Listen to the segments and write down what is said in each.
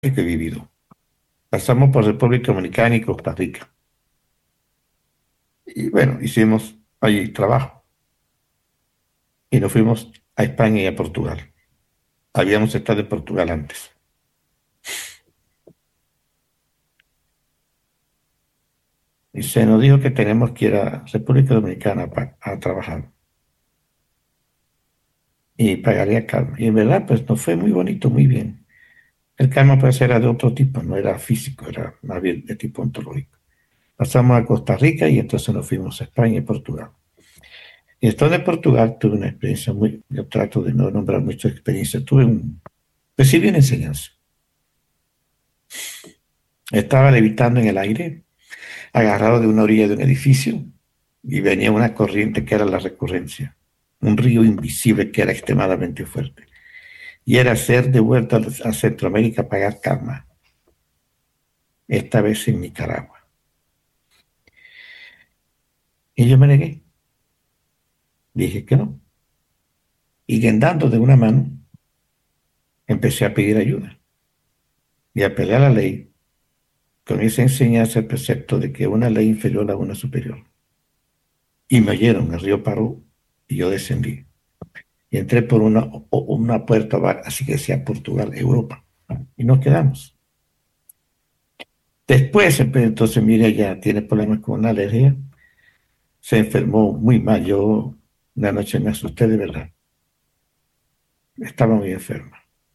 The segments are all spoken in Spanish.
que he vivido. Pasamos por República Dominicana y Costa Rica. Y bueno, hicimos allí trabajo y nos fuimos a España y a Portugal. Habíamos estado en Portugal antes. Y se nos dijo que tenemos que ir a República Dominicana a trabajar y pagaría calma. Y en verdad, pues nos fue muy bonito, muy bien. El calma pues era de otro tipo, no era físico, era más bien de tipo ontológico. Pasamos a Costa Rica y entonces nos fuimos a España y Portugal. Y estando en Portugal tuve una experiencia muy, yo trato de no nombrar mucha experiencia, recibí una enseñanza. Estaba levitando en el aire, agarrado de una orilla de un edificio, y venía una corriente que era la recurrencia, un río invisible que era extremadamente fuerte. Y era hacer de vuelta a Centroamérica a pagar karma, esta vez en Nicaragua. Y yo me negué, dije que no. Y guindando de una mano, empecé a pedir ayuda y a pelear la ley con esa enseñanza, el precepto de que una ley inferior a una superior. Y me oyeron, el río paró y yo descendí. Y entré por una puerta, así que decía Portugal, Europa. Y nos quedamos. Después, entonces, mire, ya tiene problemas con una alergia. Se enfermó muy mal. Yo una noche me asusté de verdad. Estaba muy enferma.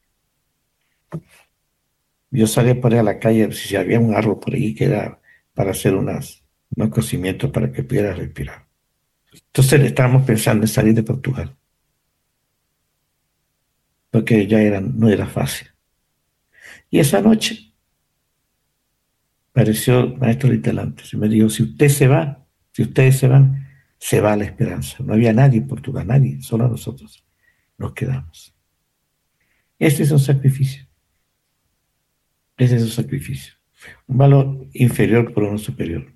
Yo salí por ahí a la calle, si había un árbol por ahí que era para hacer unos cocimientos para que pudiera respirar. Entonces estábamos pensando en salir de Portugal, porque no era fácil. Y esa noche apareció el maestro Litelante. Se me dijo, si usted se va, si ustedes se van, se va la esperanza. No había nadie en Portugal, nadie, solo nosotros nos quedamos. Este es un sacrificio, ese es un sacrificio. Un valor inferior por uno superior.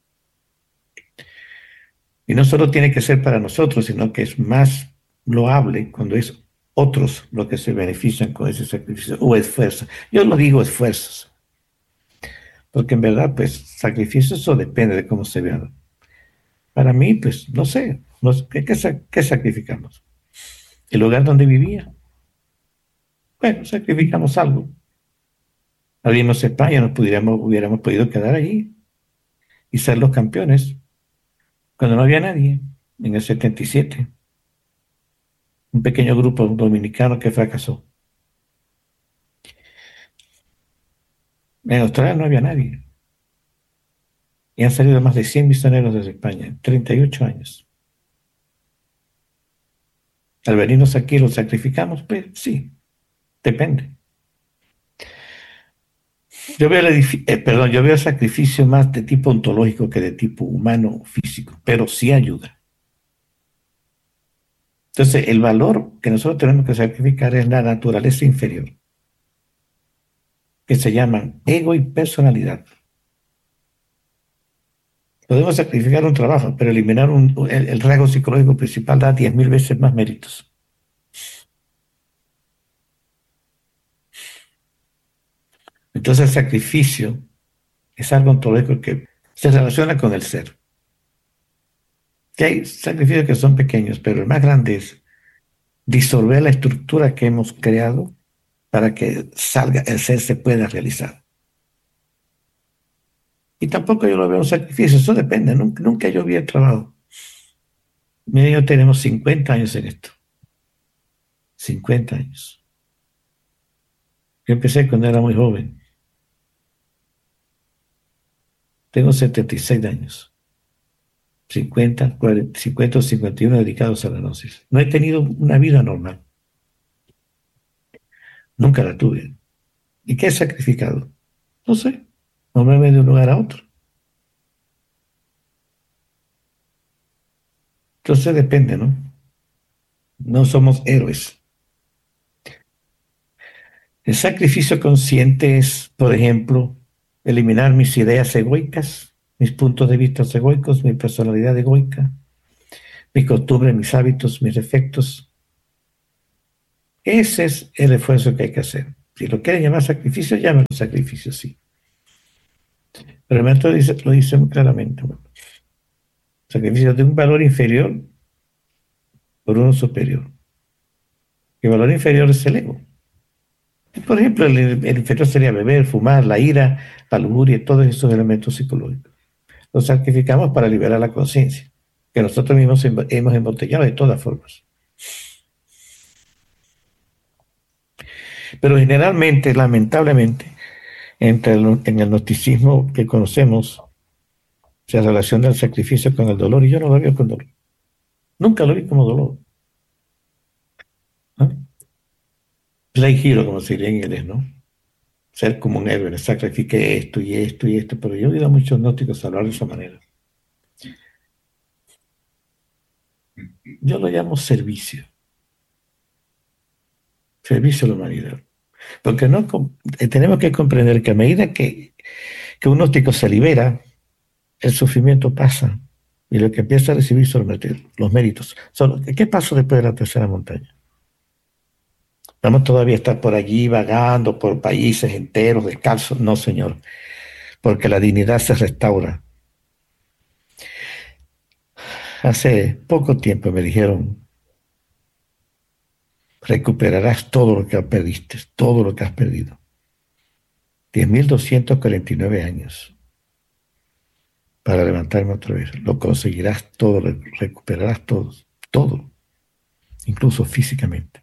Y no solo tiene que ser para nosotros, sino que es más loable cuando es otros los que se benefician con ese sacrificio o esfuerzo. Yo lo digo esfuerzos, porque en verdad, pues, sacrificio eso depende de cómo se vea. Para mí, pues, no sé, ¿qué sacrificamos? ¿El lugar donde vivía? Bueno, sacrificamos algo. Abrimos España, hubiéramos podido quedar allí y ser los campeones cuando no había nadie, en el 77. Un pequeño grupo dominicano que fracasó. En Australia no había nadie. Y han salido más de 100 misioneros desde España en 38 años. Al venirnos aquí, ¿lo sacrificamos? Pues sí, depende. Yo veo el sacrificio más de tipo ontológico que de tipo humano físico, pero sí ayuda. Entonces, el valor que nosotros tenemos que sacrificar es la naturaleza inferior, que se llaman ego y personalidad. Podemos sacrificar un trabajo, pero eliminar el rasgo psicológico principal da 10.000 veces más méritos. Entonces, el sacrificio es algo ontológico que se relaciona con el ser. Que hay sacrificios que son pequeños, pero el más grande es disolver la estructura que hemos creado para que salga, el ser se pueda realizar. Y tampoco yo lo veo un sacrificio, eso depende, nunca yo vi el trabajo. Mira, yo tenemos 50 años en esto, 50 años. Yo empecé cuando era muy joven, tengo 76 años, 50, 40, 50 o 51 dedicados a la gnosis. No he tenido una vida normal, nunca la tuve. ¿Y qué he sacrificado? No sé, moverme de un lugar a otro. Entonces depende, ¿no? No somos héroes. El sacrificio consciente es, por ejemplo, eliminar mis ideas egoicas, mis puntos de vista egoicos, mi personalidad egoica, mis costumbres, mis hábitos, mis defectos. Ese es el esfuerzo que hay que hacer. Si lo quieren llamar sacrificio, llámenlo sacrificio, sí. Pero el maestro lo dice muy claramente. Bueno, sacrificio de un valor inferior por uno superior. El valor inferior es el ego. Por ejemplo, el inferior sería beber, fumar, la ira, la lujuria, todos esos elementos psicológicos. Los sacrificamos para liberar la conciencia, que nosotros mismos hemos embotellado de todas formas. Pero generalmente, lamentablemente, en el gnosticismo que conocemos, se relaciona el sacrificio con el dolor, y yo no lo veo con dolor. Nunca lo vi como dolor. ¿No? Play hero, como se diría en inglés, ¿no? Ser como un héroe, sacrifique esto y esto y esto, pero yo he oído a muchos gnósticos hablar de esa manera. Yo lo llamo servicio, servicio a la humanidad. Porque no, tenemos que comprender que a medida que un gnóstico se libera, el sufrimiento pasa y lo que empieza a recibir son los méritos. ¿Qué pasó después de la tercera montaña? Vamos todavía a estar por allí vagando por países enteros, descalzos. No, señor, porque la dignidad se restaura. Hace poco tiempo me dijeron, recuperarás todo lo que perdiste, todo lo que has perdido. 10.249 años para levantarme otra vez. Lo conseguirás todo, recuperarás todo, todo, incluso físicamente.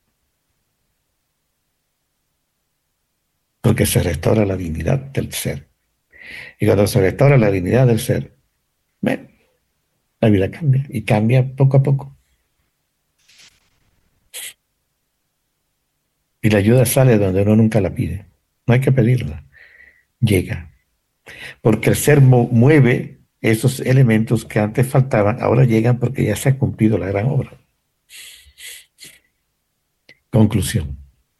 Porque se restaura la dignidad del ser. Y cuando se restaura la dignidad del ser, bueno, la vida cambia y cambia poco a poco. Y la ayuda sale donde uno nunca la pide. No hay que pedirla. Llega. Porque el ser mueve esos elementos que antes faltaban, ahora llegan porque ya se ha cumplido la gran obra. Conclusión.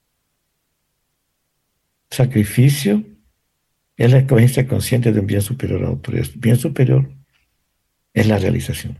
Sacrificio es la escogencia consciente de un bien superior a otro. El bien superior es la realización.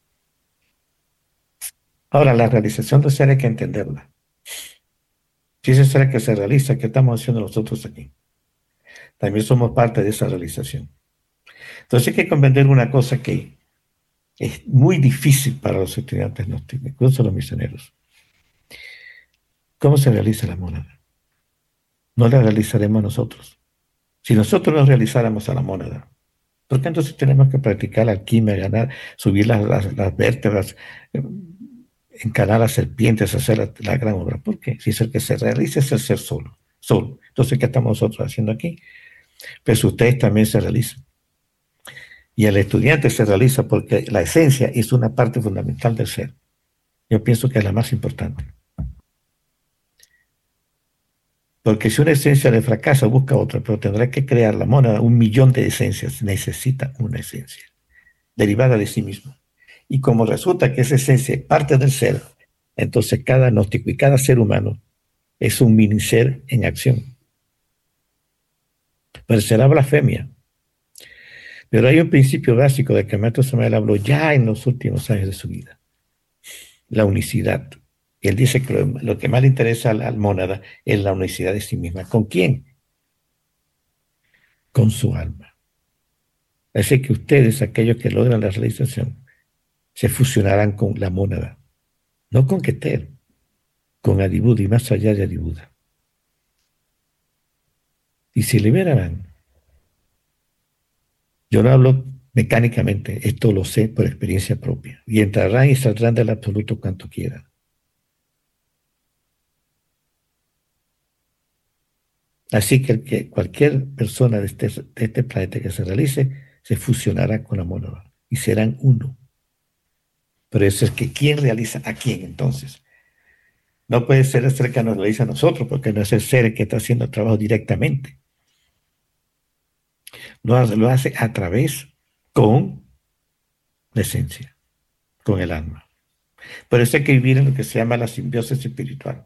Ahora, la realización del ser hay que entenderla. Si ese ser que se realiza, ¿qué estamos haciendo nosotros aquí? También somos parte de esa realización. Entonces hay que comprender una cosa que es muy difícil para los estudiantes gnósticos, incluso los misioneros. ¿Cómo se realiza la mónada? No la realizaremos nosotros. Si nosotros nos realizáramos a la mónada, ¿por qué entonces tenemos que practicar la alquimia, ganar, subir las vértebras, encarar las serpientes, hacer la gran obra? ¿Por qué? Si es el que se realiza es el ser solo, solo. Entonces, ¿qué estamos nosotros haciendo aquí? Pues ustedes también se realizan. Y el estudiante se realiza porque la esencia es una parte fundamental del ser. Yo pienso que es la más importante. Porque si una esencia le fracasa, busca otra, pero tendrá que crear la mónada, 1.000.000 de esencias. Necesita una esencia derivada de sí mismo. Y como resulta que esa esencia es parte del ser, entonces cada gnóstico y cada ser humano es un mini ser en acción. Parecerá blasfemia, pero hay un principio básico de que el maestro Samael habló ya en los últimos años de su vida: la unicidad. Y él dice que lo que más le interesa al mónada es la unicidad de sí misma. ¿Con quién? Con su alma. Así que ustedes, aquellos que logran la realización, se fusionarán con la mónada, no con Keter, con Adibuda y más allá de Adibuda. Y se liberarán. Yo no hablo mecánicamente, esto lo sé por experiencia propia. Y entrarán y saldrán del absoluto cuanto quieran. Así que cualquier persona de este planeta que se realice, se fusionará con la mónada y serán uno. Pero eso es que ¿quién realiza a quién entonces? No puede ser el ser que nos realiza a nosotros, porque no es el ser que está haciendo el trabajo directamente. Lo hace a través con la esencia, con el alma. Por eso hay que vivir en lo que se llama la simbiosis espiritual,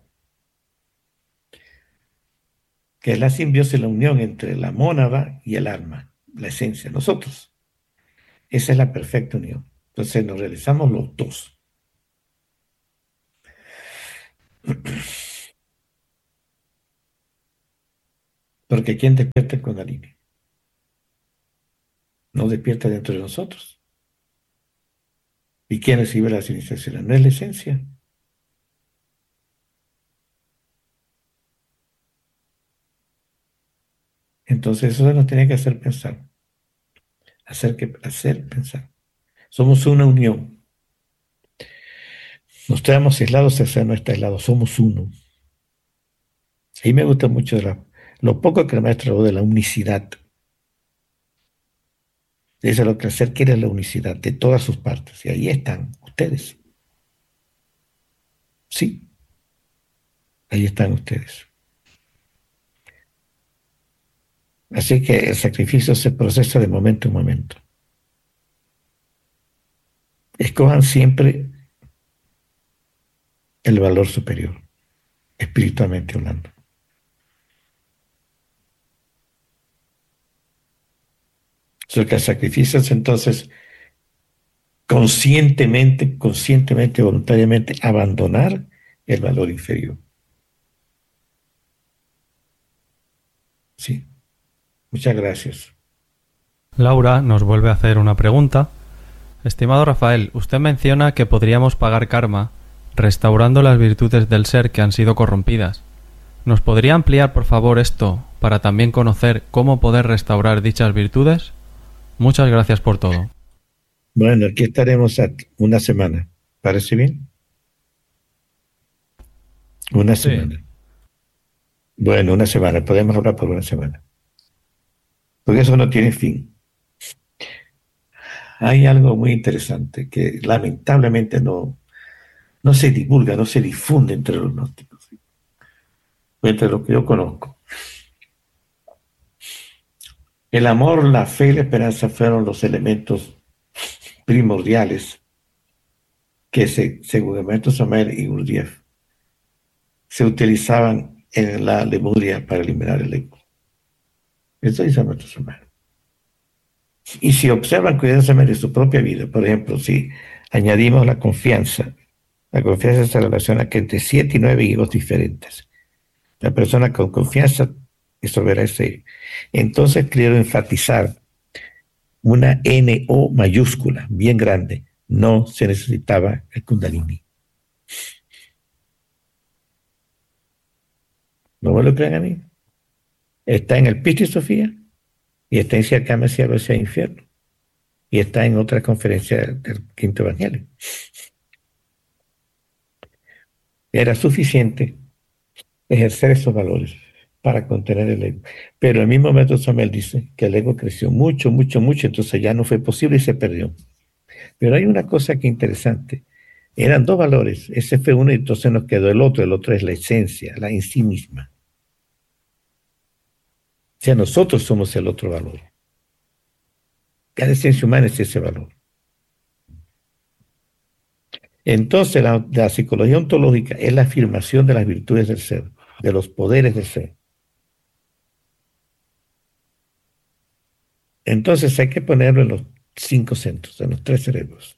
que es la simbiosis, la unión entre la mónada y el alma, la esencia, nosotros. Esa es la perfecta unión. Entonces nos realizamos los dos. Porque ¿quién despierta el Kundalini? No despierta dentro de nosotros. ¿Y quién recibe las iniciaciones? No es la esencia. Entonces eso nos tiene que hacer pensar, hacer pensar. Somos una unión. No estamos aislados, el ser no está aislado, somos uno. Y me gusta mucho lo poco que el maestro habló de la unicidad. Eso es lo que el ser quiere, es la unicidad de todas sus partes. Y ahí están ustedes. Sí, ahí están ustedes. Así que el sacrificio se procesa de momento en momento. Escojan siempre el valor superior, espiritualmente hablando. So que el sacrificio es entonces conscientemente, voluntariamente abandonar el valor inferior. Sí, muchas gracias. Laura nos vuelve a hacer una pregunta. Estimado Rafael, usted menciona que podríamos pagar karma restaurando las virtudes del ser que han sido corrompidas. ¿Nos podría ampliar, por favor, esto para también conocer cómo poder restaurar dichas virtudes? Muchas gracias por todo. Bueno, aquí estaremos una semana. ¿Parece bien? Una Sí. semana. Bueno, una semana. Podemos hablar por una semana. Porque eso no tiene fin. Hay algo muy interesante que lamentablemente no se divulga, no se difunde entre los gnósticos, ¿sí? Entre los que yo conozco. El amor, la fe y la esperanza fueron los elementos primordiales que, según el maestro Somer y Gurdjieff, se utilizaban en la Lemuria para eliminar el ego. Eso dice el maestro Somer. Y si observan cuidadosamente su propia vida, por ejemplo, si añadimos la confianza se relaciona que entre 7 y 9 egos diferentes. La persona con confianza, eso verá ese. Entonces quiero enfatizar una NO mayúscula, bien grande. No se necesitaba el Kundalini. ¿No me lo crean a mí? Está en el Piti Sofía y está en Si Cama, Cielo, Hacia Infierno. Y está en otra conferencia del Quinto Evangelio. Era suficiente ejercer esos valores para contener el ego. Pero el mismo método Samuel dice que el ego creció mucho, mucho, mucho, entonces ya no fue posible y se perdió. Pero hay una cosa que es interesante. Eran dos valores, ese fue uno y entonces nos quedó el otro es la esencia, la en sí misma. O sea, nosotros somos el otro valor. Cada esencia humana es ese valor. Entonces, la psicología ontológica es la afirmación de las virtudes del ser, de los poderes del ser. Entonces hay que ponerlo en los 5 centros, en los 3 cerebros.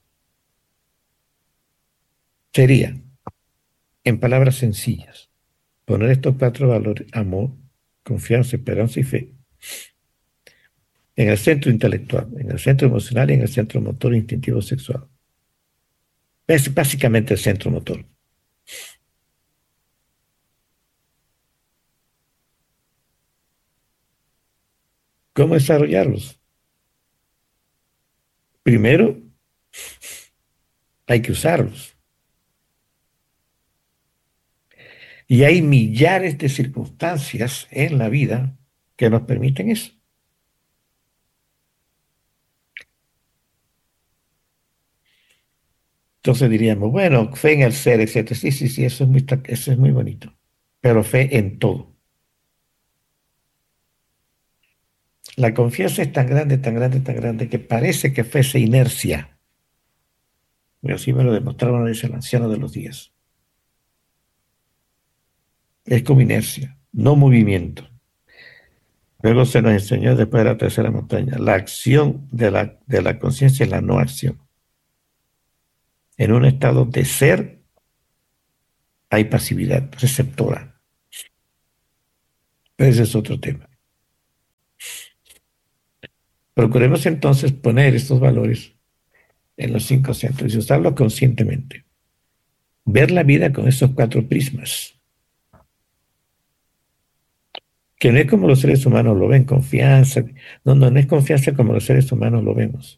Sería, en palabras sencillas, poner estos 4 valores, amor, confianza, esperanza y fe, en el centro intelectual, en el centro emocional y en el centro motor instintivo sexual. Es básicamente el centro motor. ¿Cómo desarrollarlos? Primero, hay que usarlos. Y hay millares de circunstancias en la vida que nos permiten eso. Entonces diríamos, bueno, fe en el ser, etcétera. Sí, sí, sí, eso es muy bonito. Pero fe en todo. La confianza es tan grande, tan grande, tan grande que parece que fuese inercia. Y así me lo demostraron una vez el anciano de los días. Es como inercia, no movimiento. Luego se nos enseñó después de la tercera montaña, la acción de la conciencia es la no acción. En un estado de ser hay pasividad receptora. Pero ese es otro tema. Procuremos entonces poner estos valores en los 5 centros y usarlos conscientemente. Ver la vida con esos 4 prismas. Que no es como los seres humanos lo ven, confianza. No es confianza como los seres humanos lo vemos.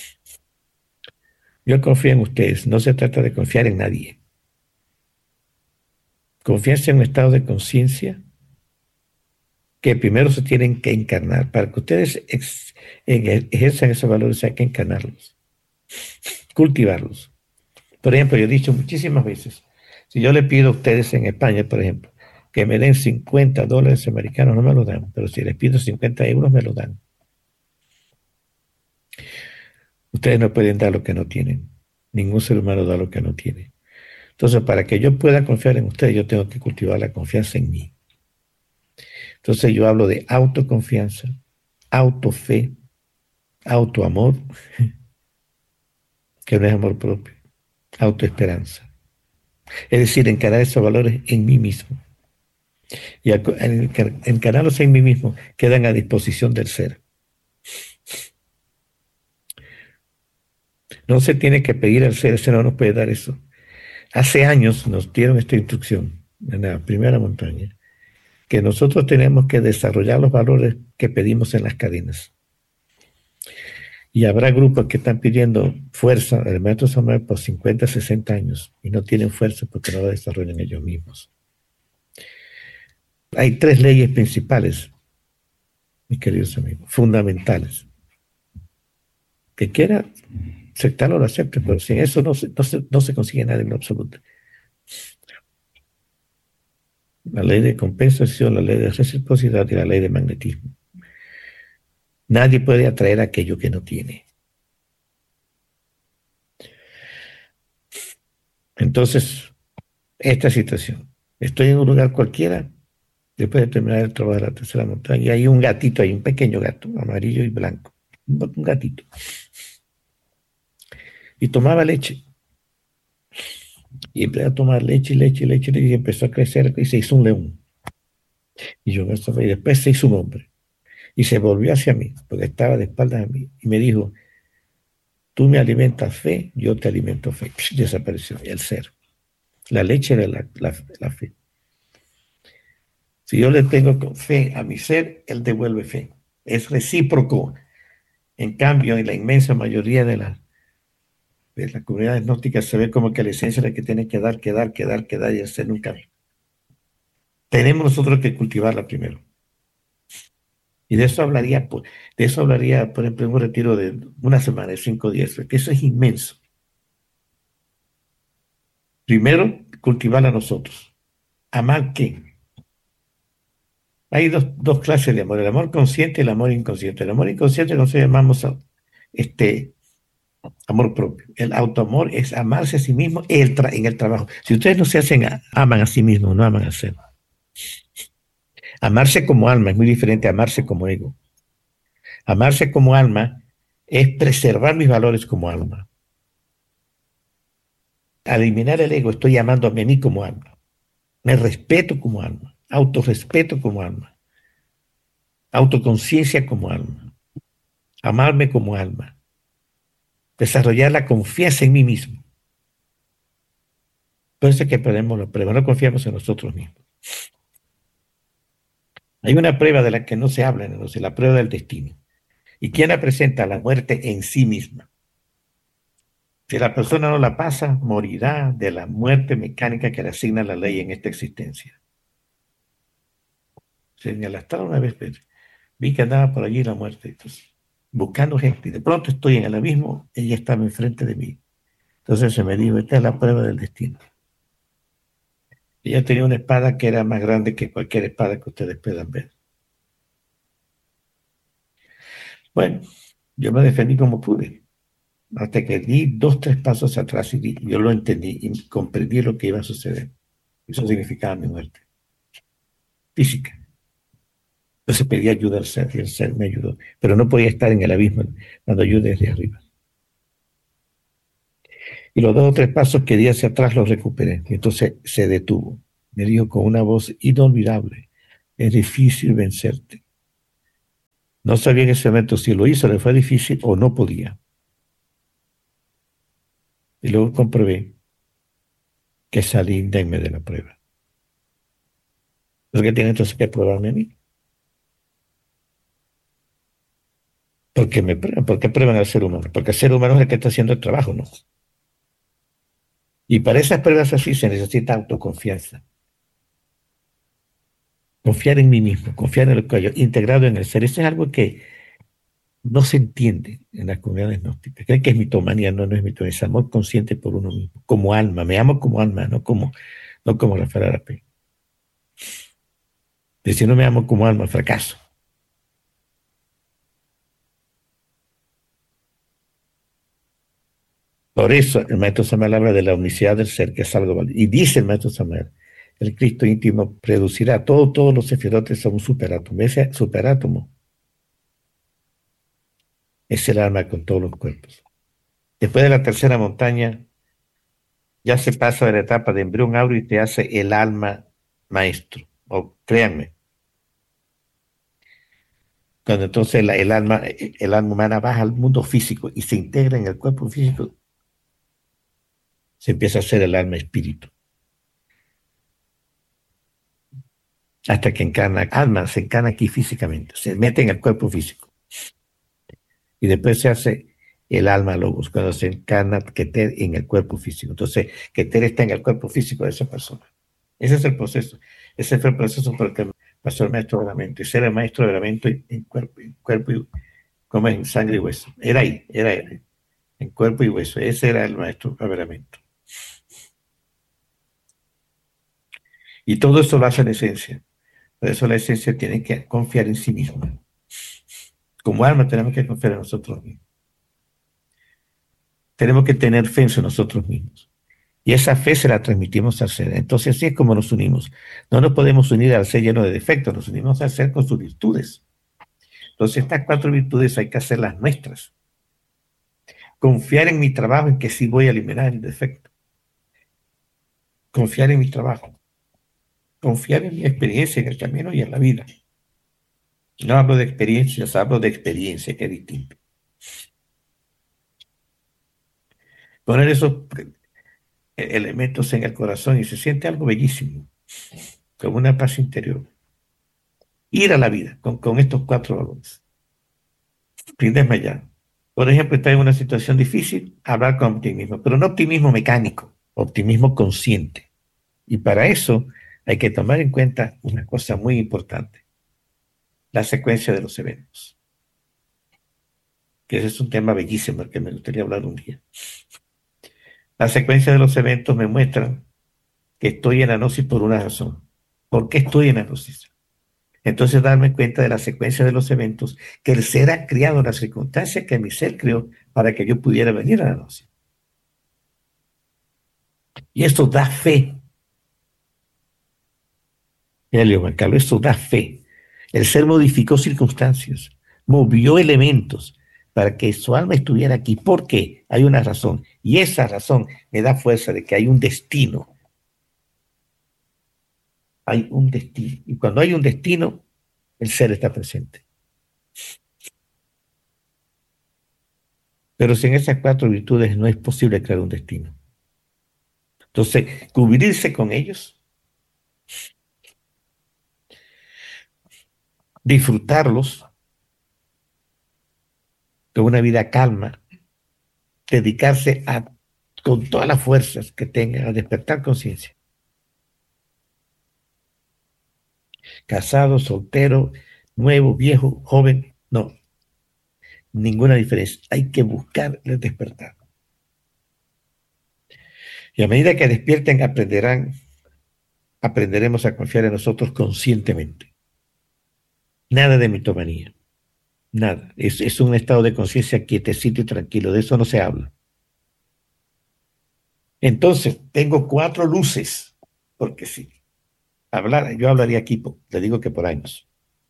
Yo confío en ustedes, no se trata de confiar en nadie. Confianza en un estado de conciencia que primero se tienen que encarnar. Para que ustedes ejerzan esos valores hay que encarnarlos, cultivarlos. Por ejemplo, yo he dicho muchísimas veces, si yo le pido a ustedes en España, por ejemplo, que me den $50 americanos, no me lo dan, pero si les pido 50 euros, me lo dan. Ustedes no pueden dar lo que no tienen. Ningún ser humano da lo que no tiene. Entonces, para que yo pueda confiar en ustedes, yo tengo que cultivar la confianza en mí. Entonces, yo hablo de autoconfianza, autofe, autoamor, que no es amor propio, autoesperanza. Es decir, encarar esos valores en mí mismo. Y al encararlos en mí mismo, quedan a disposición del ser. No se tiene que pedir al ser, el ser no nos puede dar eso. Hace años nos dieron esta instrucción en la primera montaña, que nosotros tenemos que desarrollar los valores que pedimos en las cadenas. Y habrá grupos que están pidiendo fuerza al maestro Samuel por 50, 60 años y no tienen fuerza porque no la desarrollan ellos mismos. Hay 3 leyes principales, mis queridos amigos, fundamentales. Que quiera aceptarlo, lo acepte, pero sin eso no se consigue nada en lo absoluto. La ley de compensación, la ley de reciprocidad y la ley de magnetismo. Nadie puede atraer aquello que no tiene. Entonces, esta situación. Estoy en un lugar cualquiera, después de terminar el trabajo de la tercera montaña, y hay un gatito, hay un pequeño gato, amarillo y blanco. Un gatito. Y tomaba leche. Y empezó a tomar leche, y empezó a crecer y se hizo un león. Y yo y después se hizo un hombre. Y se volvió hacia mí, porque estaba de espaldas a mí, y me dijo, tú me alimentas fe, yo te alimento fe. Desapareció el ser. La leche era la fe. Si yo le tengo fe a mi ser, él devuelve fe. Es recíproco. En cambio, en la inmensa mayoría de la comunidad gnóstica se ve como que la esencia es la que tiene que dar, y el ser nunca. Tenemos nosotros que cultivarla primero. Y de eso hablaría, por ejemplo, en un retiro de una semana, de 5 días, porque eso es inmenso. Primero, cultivarla nosotros. ¿Amar qué? Hay dos clases de amor, el amor consciente y el amor inconsciente. El amor inconsciente nosotros llamamos amor propio. El autoamor es amarse a sí mismo en el trabajo. Si ustedes no se aman a sí mismos, no aman al ser. Amarse como alma es muy diferente a amarse como ego. Amarse como alma es preservar mis valores como alma. Al eliminar el ego, estoy amándome a mí como alma. Me respeto como alma. Autorrespeto como alma. Autoconciencia como alma. Amarme como alma. Desarrollar la confianza en mí mismo. Por eso es que perdemos los pruebas, no confiamos en nosotros mismos. Hay una prueba de la que no se habla, entonces, la prueba del destino. ¿Y quién la presenta? La muerte en sí misma. Si la persona no la pasa, morirá de la muerte mecánica que le asigna la ley en esta existencia. Señalaste una vez, vi que andaba por allí la muerte, entonces, buscando gente, y de pronto estoy en el abismo, ella estaba enfrente de mí. Entonces se me dijo, esta es la prueba del destino. Ella tenía una espada que era más grande que cualquier espada que ustedes puedan ver. Bueno, yo me defendí como pude, hasta que di 2, 3 pasos atrás y yo lo entendí y comprendí lo que iba a suceder. Eso significaba mi muerte física. Entonces pedí ayuda al ser y el ser me ayudó, pero no podía estar en el abismo dando ayuda desde arriba. Y los 2 o 3 pasos que di hacia atrás los recuperé. Y entonces se detuvo. Me dijo con una voz inolvidable, es difícil vencerte. No sabía en ese momento si lo hizo, le fue difícil o no podía. Y luego comprobé que salí indemne de la prueba. ¿Por qué tiene entonces que probarme a mí? ¿Por qué prueban al ser humano? Porque el ser humano es el que está haciendo el trabajo, ¿no? Y para esas pruebas así se necesita autoconfianza. Confiar en mí mismo, confiar en lo que yo, integrado en el ser. Eso es algo que no se entiende en las comunidades gnósticas. Creen que es mitomanía, no, no es mitomanía, es amor consciente por uno mismo, como alma. Me amo como alma, no como Rafael Arapé. Y si no me amo como alma, fracaso. Por eso el maestro Samuel habla de la unicidad del ser, que es algo válido. Y dice el maestro Samuel, el Cristo íntimo producirá todos los sefirotes son un superátomo. Ese superátomo es el alma con todos los cuerpos. Después de la tercera montaña, ya se pasa de la etapa de embrión áureo y te hace el alma maestro. O créanme, cuando entonces el alma humana baja al mundo físico y se integra en el cuerpo físico, se empieza a hacer el alma espíritu. Hasta que encarna, alma se encarna aquí físicamente, se mete en el cuerpo físico. Y después se hace el alma logos, cuando se encarna Keter en el cuerpo físico. Entonces, Keter está en el cuerpo físico de esa persona. Ese es el proceso. Ese fue el proceso por el que pasó el maestro de la mente. Ser el maestro de la mente en cuerpo y como en sangre y hueso. Era ahí, era él, en cuerpo y hueso. Ese era el maestro de la mente. Y todo eso lo hace la esencia. Por eso la esencia tiene que confiar en sí misma. Como alma tenemos que confiar en nosotros mismos. Tenemos que tener fe en nosotros mismos. Y esa fe se la transmitimos al ser. Entonces así es como nos unimos. No nos podemos unir al ser lleno de defectos, nos unimos al ser con sus virtudes. Entonces estas 4 virtudes hay que hacerlas nuestras. Confiar en mi trabajo, en que sí voy a eliminar el defecto. Confiar en mi trabajo. Confiar en mi experiencia en el camino y en la vida. No hablo de experiencias, hablo de experiencia, que es distinto. Poner esos elementos en el corazón y se siente algo bellísimo, como una paz interior. Ir a la vida con estos 4 valores. Sin desmayar. Por ejemplo, estar en una situación difícil, hablar con optimismo, pero no optimismo mecánico, optimismo consciente. Y para eso hay que tomar en cuenta una cosa muy importante, la secuencia de los eventos. Que ese es un tema bellísimo del que me gustaría hablar un día. La secuencia de los eventos me muestra que estoy en la gnosis por una razón. ¿Por qué estoy en la gnosis? Entonces darme cuenta de la secuencia de los eventos, que el ser ha creado las circunstancias que mi ser creó para que yo pudiera venir a la gnosis. Y esto da fe. Elio Juan Carlos, esto da fe. El ser modificó circunstancias, movió elementos para que su alma estuviera aquí. ¿Por qué? Hay una razón. Y esa razón me da fuerza de que hay un destino. Hay un destino. Y cuando hay un destino, el ser está presente. Pero sin esas 4 virtudes no es posible crear un destino. Entonces, cubrirse con ellos, disfrutarlos con una vida calma, dedicarse con todas las fuerzas que tenga a despertar conciencia. Casado, soltero, nuevo, viejo, joven, no, ninguna diferencia. Hay que buscar el despertar. Y a medida que despierten, aprenderemos a confiar en nosotros conscientemente. Nada de mitomanía, nada. Es un estado de conciencia quietecito y tranquilo, de eso no se habla. Entonces, tengo 4 luces, porque sí, yo hablaría aquí, le digo que por años,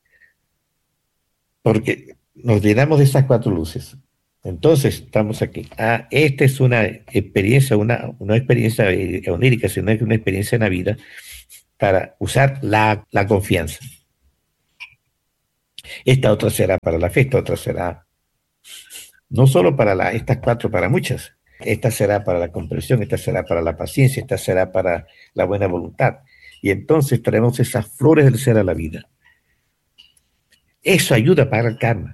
porque nos llenamos de esas 4 luces. Entonces, estamos aquí. Esta es una experiencia, una experiencia onírica, sino que una experiencia en la vida para usar la confianza. Esta otra será para la fe, esta otra será no solo para estas cuatro, para muchas. Esta será para la comprensión, esta será para la paciencia, esta será para la buena voluntad. Y entonces traemos esas flores del ser a la vida. Eso ayuda para el karma,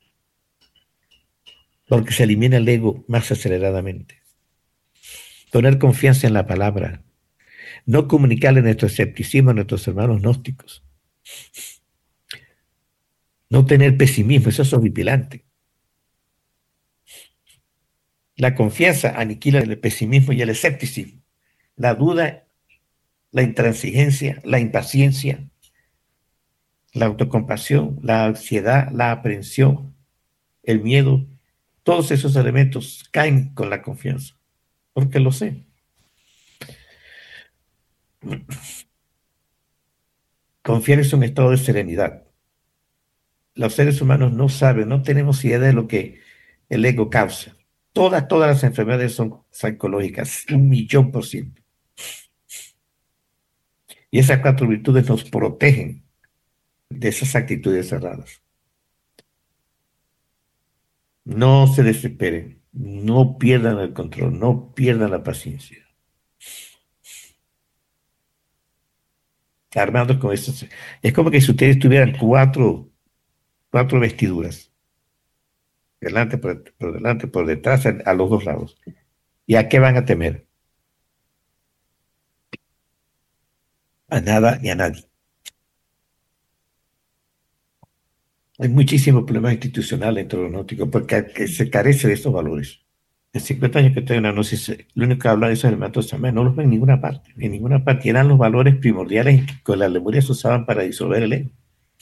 porque se elimina el ego más aceleradamente. Poner confianza en la palabra, no comunicarle nuestro escepticismo a nuestros hermanos gnósticos, no tener pesimismo, eso es horripilante. La confianza aniquila el pesimismo y el escepticismo, la duda, la intransigencia, la impaciencia, la autocompasión, la ansiedad, la aprensión, el miedo, todos esos elementos caen con la confianza, porque lo sé. Confiar es un estado de serenidad. Los seres humanos no saben, no tenemos idea de lo que el ego causa. Todas las enfermedades son psicológicas, 1.000.000%. Y esas cuatro virtudes nos protegen de esas actitudes cerradas. No se desesperen, no pierdan el control, no pierdan la paciencia. Armados con eso. Es como que si ustedes tuvieran cuatro vestiduras, delante, por delante, por detrás, a los dos lados. ¿Y a qué van a temer? A nada ni a nadie. Hay muchísimos problemas institucionales dentro de los gnósticos porque se carece de estos valores. En 50 años que estoy en la gnosis, lo único que habla de esos elementos también no los ven en ninguna parte. En ninguna parte. Eran los valores primordiales que con la Lemuria se usaban para disolver el ego.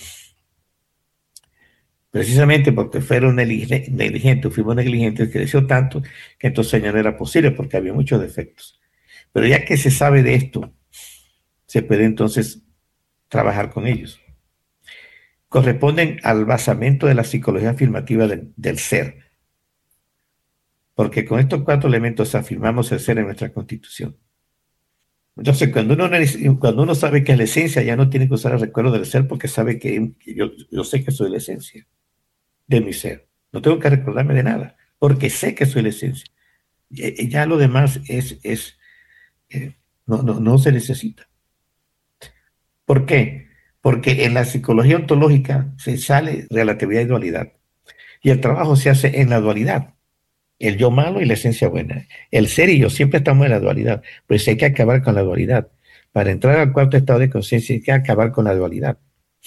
Precisamente porque fueron negligentes, fuimos negligentes, creció tanto que entonces ya no era posible porque había muchos defectos. Pero ya que se sabe de esto, se puede entonces trabajar con ellos. Corresponden al basamento de la psicología afirmativa del ser. Porque con estos cuatro elementos afirmamos el ser en nuestra constitución. Entonces, cuando uno sabe que es la esencia, ya no tiene que usar el recuerdo del ser porque sabe que yo sé que soy la esencia de mi ser. No tengo que recordarme de nada porque sé que soy la esencia. Ya lo demás no se necesita. ¿Por qué? Porque en la psicología ontológica se sale relatividad y dualidad. Y el trabajo se hace en la dualidad. El yo malo y la esencia buena. El ser y yo siempre estamos en la dualidad. Pues hay que acabar con la dualidad. Para entrar al cuarto estado de conciencia hay que acabar con la dualidad.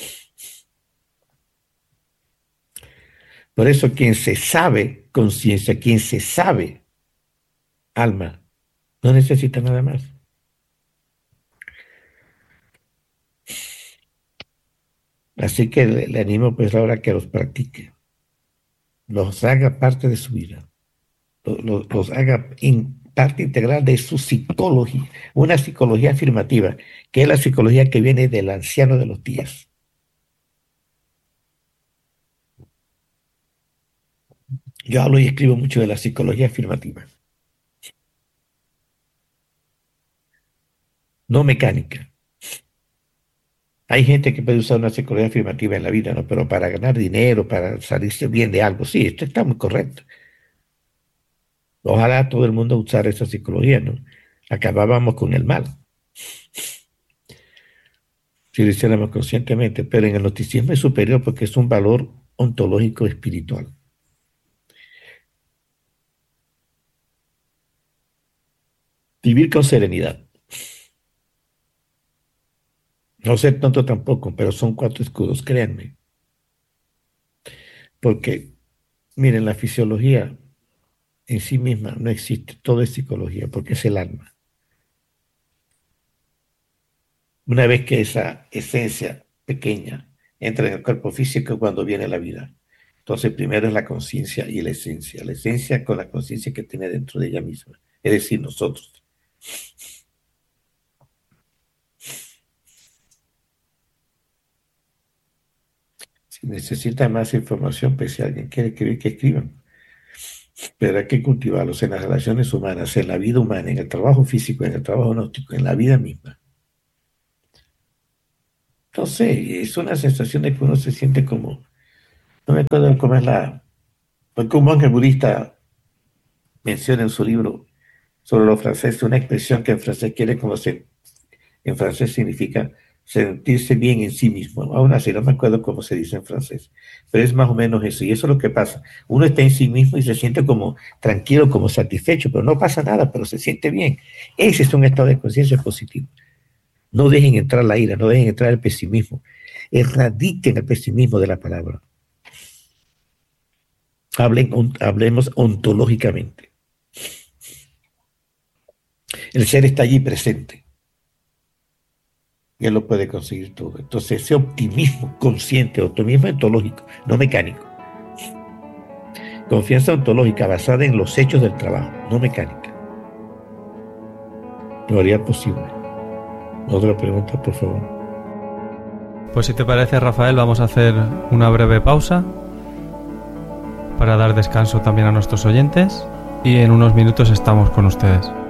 Por eso quien se sabe conciencia, quien se sabe alma, no necesita nada más. Así que le animo pues ahora que los practique. Los haga parte de su vida. Los haga parte integral de su psicología. Una psicología afirmativa, que es la psicología que viene del anciano de los días. Yo hablo y escribo mucho de la psicología afirmativa. No mecánica. Hay gente que puede usar una psicología afirmativa en la vida, ¿no? Pero para ganar dinero, para salirse bien de algo, sí, esto está muy correcto. Ojalá todo el mundo usara esa psicología, ¿no? Acabábamos con el mal. Si lo hiciéramos conscientemente, pero en el gnosticismo es superior porque es un valor ontológico espiritual. Vivir con serenidad. No ser tonto tampoco, pero son cuatro escudos, créanme. Porque, miren, la fisiología en sí misma no existe, todo es psicología, porque es el alma. Una vez que esa esencia pequeña entra en el cuerpo físico, cuando viene la vida. Entonces, primero es la conciencia y la esencia con la conciencia que tiene dentro de ella misma, es decir, nosotros. Si necesitan más información, pues si alguien quiere escribir, que escriban. Pero hay que cultivarlos en las relaciones humanas, en la vida humana, en el trabajo físico, en el trabajo gnóstico, en la vida misma. No sé, es una sensación de que uno se siente como No me acuerdo cómo es porque un monje budista menciona en su libro sobre los franceses una expresión que en francés en francés significa sentirse bien en sí mismo. Aún así, no me acuerdo cómo se dice en francés, pero es más o menos eso. Y eso es lo que pasa. Uno está en sí mismo y se siente como tranquilo, como satisfecho, pero no pasa nada, pero se siente bien. Ese es un estado de conciencia positivo. No dejen entrar la ira, no dejen entrar el pesimismo. Erradiquen el pesimismo de la palabra. Hablemos ontológicamente. El ser está allí presente. Y él lo puede conseguir todo. Entonces, ese optimismo consciente, optimismo ontológico, no mecánico. Confianza ontológica basada en los hechos del trabajo, no mecánica. Lo haría posible. Otra pregunta, por favor. Pues si te parece, Rafael, vamos a hacer una breve pausa para dar descanso también a nuestros oyentes y en unos minutos estamos con ustedes.